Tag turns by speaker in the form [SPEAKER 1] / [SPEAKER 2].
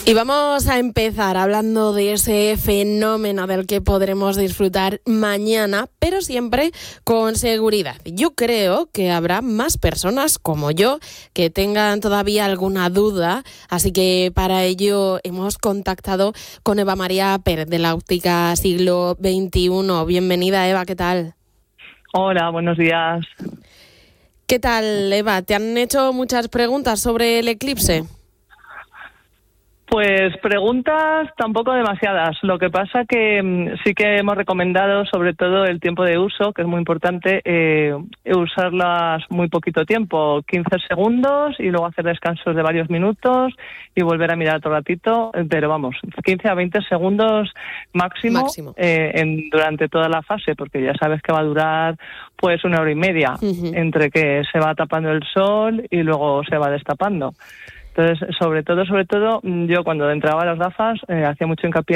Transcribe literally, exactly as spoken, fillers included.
[SPEAKER 1] Y vamos a empezar hablando de ese fenómeno del que podremos disfrutar mañana, pero siempre con seguridad. Yo creo que habrá más personas como yo que tengan todavía alguna duda, así que para ello hemos contactado con Eva María Pérez de la Óptica Siglo veintiuno. Bienvenida, Eva, ¿qué tal?
[SPEAKER 2] Hola, buenos días.
[SPEAKER 1] ¿Qué tal, Eva? ¿Te han hecho muchas preguntas sobre el eclipse?
[SPEAKER 2] Pues preguntas tampoco demasiadas. Lo que pasa que mmm, sí que hemos recomendado sobre todo el tiempo de uso, que es muy importante, eh, usarlas muy poquito tiempo, quince segundos y luego hacer descansos de varios minutos y volver a mirar otro ratito, pero vamos, quince a veinte segundos máximo,
[SPEAKER 1] máximo.
[SPEAKER 2] Eh, en, durante toda la fase, porque ya sabes que va a durar pues una hora y media, uh-huh. entre que se va tapando el sol y luego se va destapando. Entonces, sobre todo, sobre todo, yo cuando entraba a las gafas eh, hacía mucho hincapié